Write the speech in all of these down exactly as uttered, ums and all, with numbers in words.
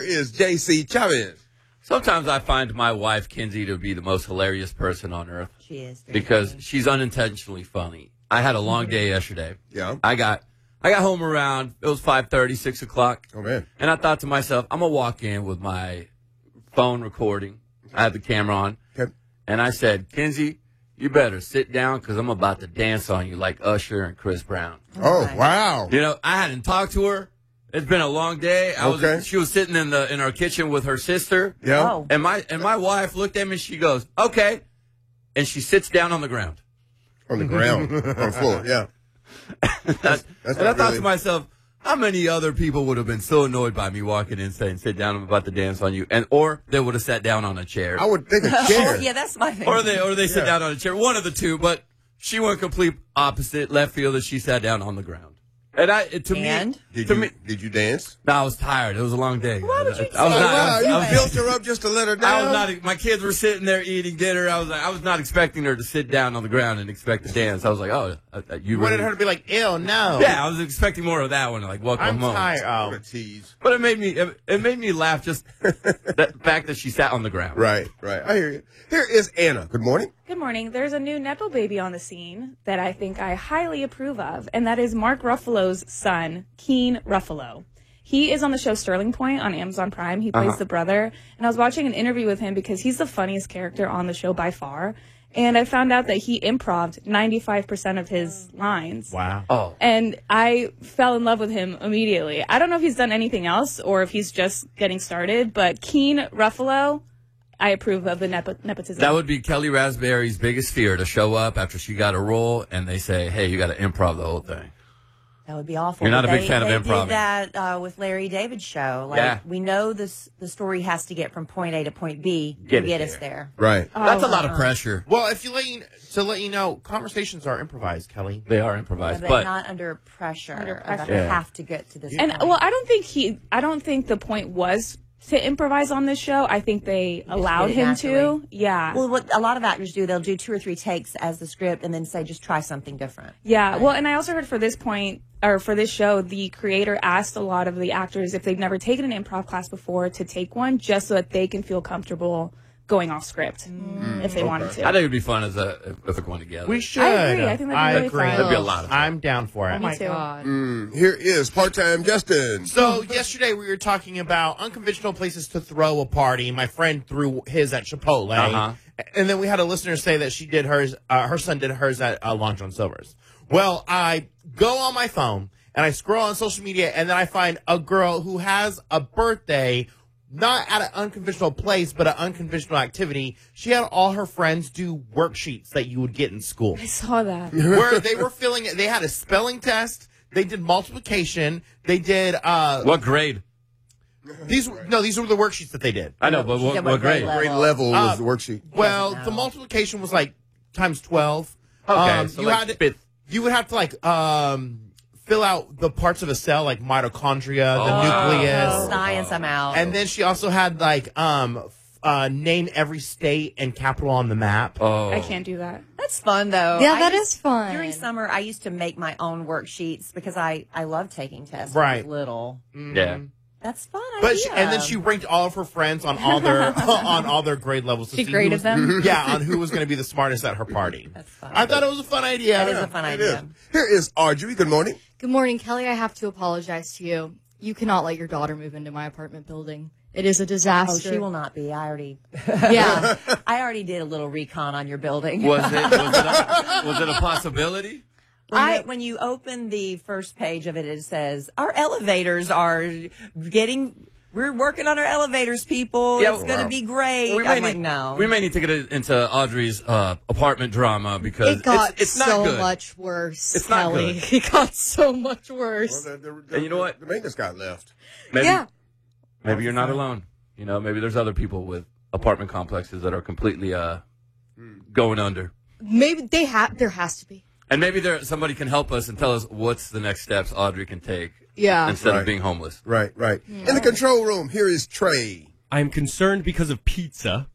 is J C Chavez. Sometimes I find my wife, Kinsey, to be the most hilarious person on earth. She is. Because funny. she's unintentionally funny. I had a long day yesterday. Yeah. I got I got home around, it was five thirty, six o'clock. Oh, man. And I thought to myself, I'm going to walk in with my phone recording. I had the camera on. Okay. And I said, Kinsey, you better sit down because I'm about to dance on you like Usher and Chris Brown. Oh, wow. You know, I hadn't talked to her. It's been a long day. I Okay. was, she was sitting in the in our kitchen with her sister. Yeah. Oh. And my and my wife looked at me and she goes, okay. And she sits down on the ground. On the ground. On the floor, yeah. That's, that's and I not thought really- to myself, how many other people would have been so annoyed by me walking in saying, sit down, I'm about to dance on you. And or they would have sat down on a chair. I would think a chair. Oh, yeah, that's my thing. Or they or they sit Yeah. down on a chair. One of the two, but she went complete opposite, left field, and she sat down on the ground. And I it, to And? me Did to you, me did you dance? no, I was tired. It was a long day. Why would you I was say not, Wow, I was, you I was- built her up just to let her down? I was not. My kids were sitting there eating dinner. I was like, I was not expecting her to sit down on the ground and expect to dance. I was like, oh, uh, uh, you You wanted really- her to be like, ew, no. Yeah, I was expecting more of that one. Like, welcome I'm home. tired. What Oh. a tease. But it made me. It, it made me laugh just the fact that she sat on the ground. Right, right. I hear you. Here is Anna. Good morning. Good morning. There's a new Nepo baby on the scene that I think I highly approve of, and that is Mark Ruffalo's son, Keen Ruffalo. He is on the show Sterling Point on Amazon Prime. He plays Uh-huh. the brother, and I was watching an interview with him because he's the funniest character on the show by far, and I found out that he improv'd ninety-five percent of his lines. Wow. Oh, And I fell in love with him immediately. I don't know if he's done anything else or if he's just getting started, but Keen Ruffalo, I approve of the nepo- nepotism. that would be Kelly Raspberry's biggest fear, to show up after she got a role and they say, "Hey, you got to improv the whole thing." That would be awful. You're not But a big they, fan of they improv. did that uh, with Larry David's show. Like, Yeah. we know this. The story has to get from point A to point B Get to it get there. us there. Right. That's a Oh, lot of pressure. Well, if you let you, to let you know, conversations are improvised, Kelly. They are Yeah, improvised, but, but not under pressure. Under Of, pressure. I Yeah. have to get to this And point. well, I don't think he. I don't think the point was to improvise on this show. I think they allowed did it him naturally. to. Yeah. Well, what a lot of actors do, they'll do two or three takes as the script and then say, just try something different. yeah. Well, and I also heard for this point or for this show, the creator asked a lot of the actors if they've never taken an improv class before to take one, just so that they can feel comfortable going off script if they wanted to. I think it'd be fun as a if if we're going together. We should. I agree. I think that'd be I really agree. fun. That'd be a lot of fun. I'm down for it. Me too. Mm, here is part-time Justin. So yesterday we were talking about unconventional places to throw a party. My friend threw his at Chipotle, Uh-huh. and then we had a listener say that she did hers. Uh, her son did hers at uh, Long John Silver's. Well, I go on my phone and I scroll on social media, and then I find a girl who has a birthday. Not at an unconventional place, but an unconventional activity. She had all her friends do worksheets that you would get in school. I saw that. Where they were filling it. They had a spelling test. They did multiplication. They did, uh, What grade? these, were- no, these were the worksheets that they did. I know, but what, Yeah, what what grade grade? level? Grade level was Uh, the worksheet. Well, Doesn't the know. multiplication was like times twelve. Okay, Um, so you like had to, fifth. you would have to like, um, fill out the parts of a cell, like mitochondria, Oh. the nucleus. Science, I'm out. And then she also had like, um, f- uh, name every state and capital on the map. Oh, I can't do that. That's fun, though. Yeah, I that used- is fun. During summer, I used to make my own worksheets because I, I love taking tests. Right. When I was little. Yeah. That's fun. But she, idea. and then she ranked all of her friends on all their on all their grade levels. To She see who graded was- them? Yeah, on who was going to be the smartest at her party. That's fun. I thought it was a fun idea. That is a fun It is. idea. Here is Audrey. Good morning. Good morning, Kelly. I have to apologize to you. You cannot let your daughter move into my apartment building. It is a Oh, disaster. she will not be. I already, Yeah. I already did a little recon on your building. Was it was it, a, was it a possibility? When, I- you, when you open the first page of it, it says our elevators are getting. We're working on our elevators, people. Yeah, it's going wow. to be great. We I'm may like, need, no. we may need to get it into Audrey's uh, apartment drama because It got it's, it's not so good. much worse, It's not Kelly. good. It got so much Well, worse. the, the, the, And you know what? The maintenance guy left. Maybe, Yeah. maybe you're not alone. You know, maybe there's other people with apartment complexes that are completely uh, going under. Maybe they have. There has to be. And maybe there somebody can help us and tell us what's the next steps Audrey can take Yeah. instead Right. of being homeless. Right, right. In the control room, here is Trey. I'm concerned because of pizza.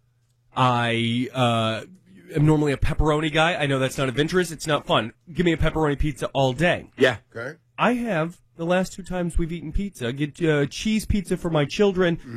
I uh, am normally a pepperoni guy. I know that's not of interest. It's not fun. Give me a pepperoni pizza all day. Yeah. Okay. I have, the last two times we've eaten pizza, get uh, cheese pizza for my children